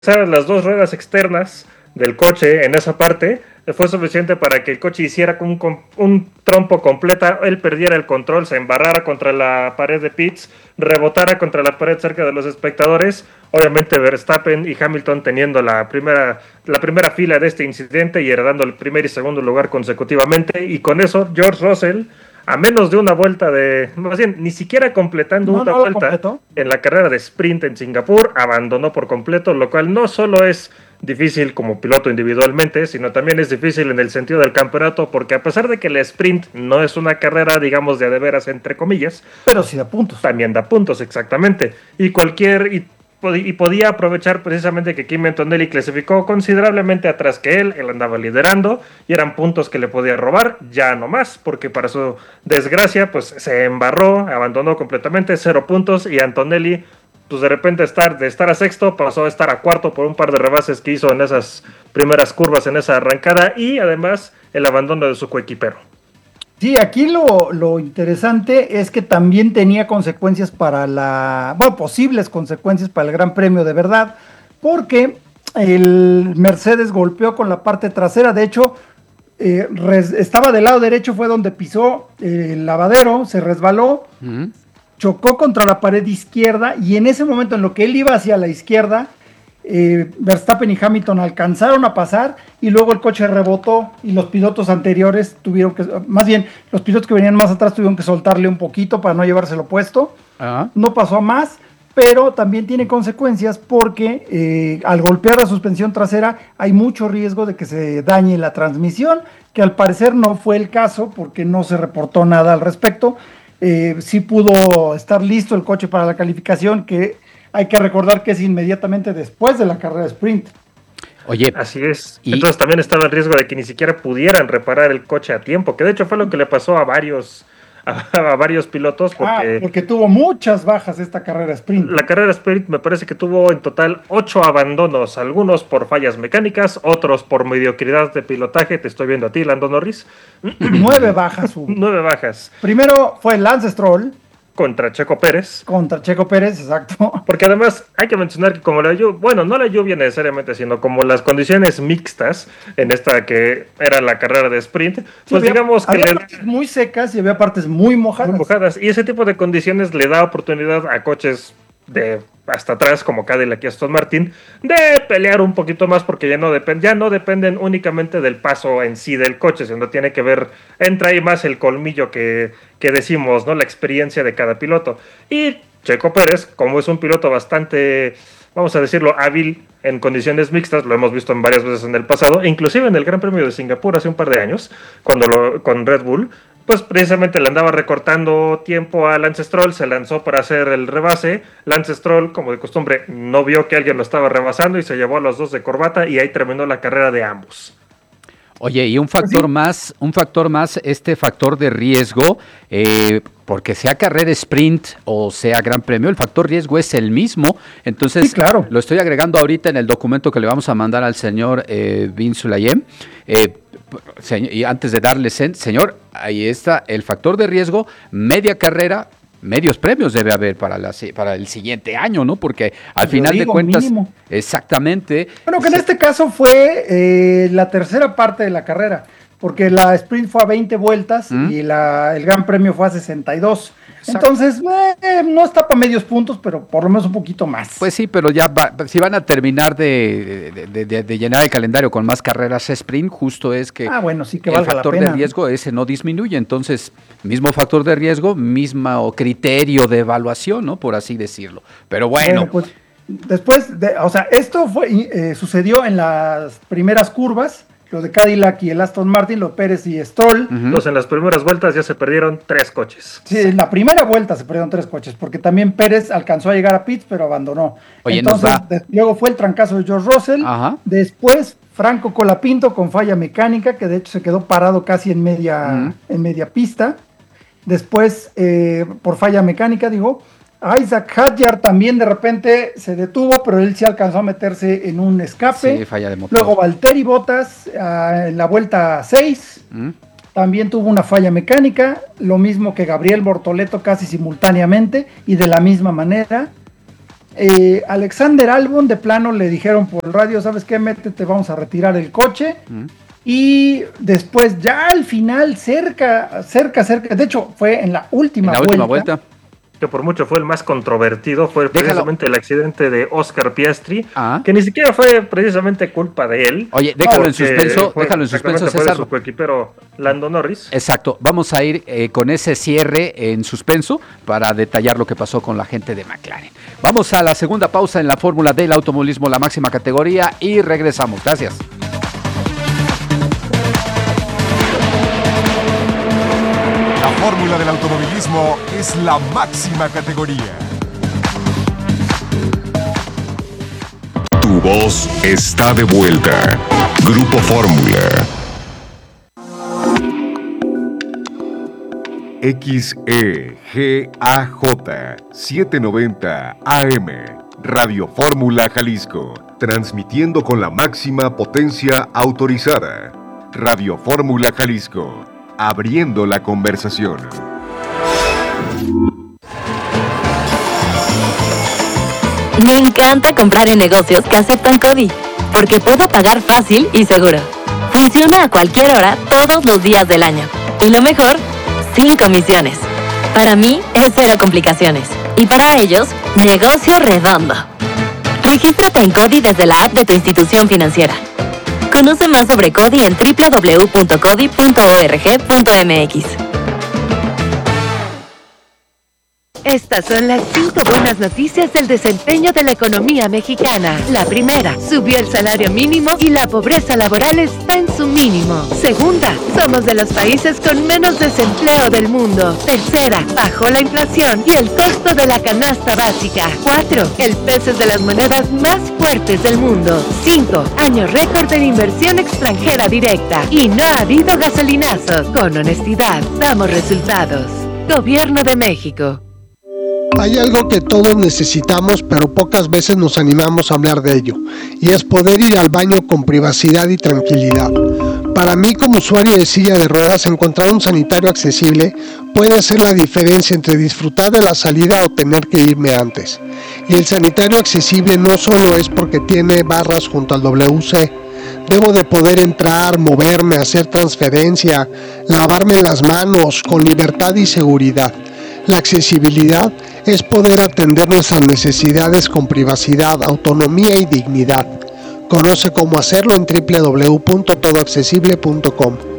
las dos ruedas externas del coche en esa parte, fue suficiente para que el coche hiciera un trompo completa, él perdiera el control, se embarrara contra la pared de pits, rebotara contra la pared cerca de los espectadores, obviamente Verstappen y Hamilton teniendo la primera fila de este incidente y heredando el primer y segundo lugar consecutivamente, y con eso George Russell, a menos de una vuelta más bien, ni siquiera completando una vuelta en la carrera de sprint en Singapur, abandonó por completo, lo cual no solo es difícil como piloto individualmente, sino también es difícil en el sentido del campeonato, porque a pesar de que el sprint no es una carrera, digamos, de veras entre comillas, pero sí da puntos. También da puntos, exactamente. Y podía aprovechar precisamente que Kimi Antonelli clasificó considerablemente atrás que él andaba liderando y eran puntos que le podía robar, ya no más, porque para su desgracia pues se embarró, abandonó completamente, 0 puntos, y Antonelli pues de repente de estar a sexto pasó a estar a cuarto por un par de rebases que hizo en esas primeras curvas, en esa arrancada, y además el abandono de su coequipero. Sí, aquí lo interesante es que también tenía consecuencias posibles consecuencias para el Gran Premio de verdad, porque el Mercedes golpeó con la parte trasera, de hecho, estaba del lado derecho, fue donde pisó el lavadero, se resbaló, chocó contra la pared izquierda, y en ese momento en lo que él iba hacia la izquierda, Verstappen y Hamilton alcanzaron a pasar y luego el coche rebotó y los pilotos anteriores los pilotos que venían más atrás tuvieron que soltarle un poquito para no llevárselo puesto. No pasó a más, pero también tiene consecuencias porque al golpear la suspensión trasera hay mucho riesgo de que se dañe la transmisión, que al parecer no fue el caso porque no se reportó nada al respecto. Sí pudo estar listo el coche para la calificación, que hay que recordar que es inmediatamente después de la carrera de sprint. Oye, así es. Entonces también estaba el riesgo de que ni siquiera pudieran reparar el coche a tiempo, que de hecho fue lo que le pasó a varios pilotos. Porque tuvo muchas bajas esta carrera sprint. La carrera sprint me parece que tuvo en total 8 abandonos, algunos por fallas mecánicas, otros por mediocridad de pilotaje. Te estoy viendo a ti, Lando Norris. 9 bajas hubo. 9 bajas. Primero fue Lance Stroll. Contra Checo Pérez, exacto. Porque además hay que mencionar que como la lluvia, no la lluvia necesariamente, sino como las condiciones mixtas en esta que era la carrera de sprint, pues digamos que había partes muy secas y había partes muy mojadas. Y ese tipo de condiciones le da oportunidad a coches de hasta atrás como Cadillac y Aston Martin de pelear un poquito más, porque ya no dependen únicamente del paso en sí del coche, sino tiene que ver, entra ahí más el colmillo que decimos, ¿no? La experiencia de cada piloto. Y Checo Pérez, como es un piloto bastante, vamos a decirlo, hábil en condiciones mixtas, lo hemos visto en varias veces en el pasado, inclusive en el Gran Premio de Singapur hace un par de años, con Red Bull, pues precisamente le andaba recortando tiempo a Lance Stroll, se lanzó para hacer el rebase. Lance Stroll, como de costumbre, no vio que alguien lo estaba rebasando y se llevó a los dos de corbata, y ahí terminó la carrera de ambos. Oye, y un factor más, este factor de riesgo, porque sea carrera sprint o sea Gran Premio, el factor riesgo es el mismo. Entonces, sí, claro, lo estoy agregando ahorita en el documento que le vamos a mandar al señor Bin Sulayem. Y antes de darle señor, ahí está el factor de riesgo, media carrera, medios premios debe haber para el siguiente año, ¿no? Porque al final de cuentas, mínimo. Exactamente. Bueno, que en este caso fue la tercera parte de la carrera, porque la sprint fue a 20 vueltas y el Gran Premio fue a 62. Exacto. Entonces, no está para medios puntos, pero por lo menos un poquito más. Pues sí, pero si van a terminar de llenar el calendario con más carreras sprint, justo es que, bueno, sí que el factor de riesgo ese no disminuye. Entonces, mismo factor de riesgo, mismo criterio de evaluación, ¿no? Por así decirlo. Pero bueno. Pues, después, esto sucedió en las primeras curvas. Lo de Cadillac y el Aston Martin, lo Pérez y Stroll. Pues en las primeras vueltas ya se perdieron 3 coches. Sí, en la primera vuelta se perdieron 3 coches, porque también Pérez alcanzó a llegar a pits, pero abandonó. Oye, entonces, luego fue el trancazo de George Russell. Ajá. Después, Franco Colapinto con falla mecánica, que de hecho se quedó parado casi en media pista. Después, por falla mecánica, Isaac Hadjar también de repente se detuvo, pero él sí alcanzó a meterse en un escape. Sí, falla de motor. Luego Valtteri Bottas en la vuelta 6 también tuvo una falla mecánica, lo mismo que Gabriel Bortoleto casi simultáneamente y de la misma manera. Alexander Albon de plano le dijeron por radio, ¿sabes qué? Métete, vamos a retirar el coche. Y después ya al final, cerca, de hecho fue en la última vuelta. Que por mucho fue el más controvertido, fue precisamente el accidente de Oscar Piastri, que ni siquiera fue precisamente culpa de él. Oye, déjalo en suspenso, César. Fue de su coequipero Lando Norris. Exacto, vamos a ir con ese cierre en suspenso para detallar lo que pasó con la gente de McLaren. Vamos a la segunda pausa en la Fórmula del automovilismo, la máxima categoría, y regresamos. Gracias. La fórmula del automovilismo es la máxima categoría. Tu voz está de vuelta. Grupo Fórmula. XEGAJ 790 AM. Radio Fórmula Jalisco. Transmitiendo con la máxima potencia autorizada. Radio Fórmula Jalisco. Abriendo la conversación. Me encanta comprar en negocios que aceptan CODI, porque puedo pagar fácil y seguro. Funciona a cualquier hora, todos los días del año. Y lo mejor, sin comisiones. Para mí es cero complicaciones. Y para ellos, negocio redondo. Regístrate en CODI desde la app de tu institución financiera. Conoce más sobre CODI en www.codi.org.mx. Estas son las 5 buenas noticias del desempeño de la economía mexicana. La primera, subió el salario mínimo y la pobreza laboral está en su mínimo. Segunda, somos de los países con menos desempleo del mundo. Tercera, bajó la inflación y el costo de la canasta básica. 4, el peso es de las monedas más fuertes del mundo. 5, año récord en inversión extranjera directa. Y no ha habido gasolinazos. Con honestidad, damos resultados. Gobierno de México. Hay algo que todos necesitamos, pero pocas veces nos animamos a hablar de ello, y es poder ir al baño con privacidad y tranquilidad. Para mí, como usuario de silla de ruedas, encontrar un sanitario accesible puede hacer la diferencia entre disfrutar de la salida o tener que irme antes. Y el sanitario accesible no solo es porque tiene barras junto al WC. Debo de poder entrar, moverme, hacer transferencia, lavarme las manos con libertad y seguridad. La accesibilidad es poder atender nuestras necesidades con privacidad, autonomía y dignidad. Conoce cómo hacerlo en www.todoaccesible.com.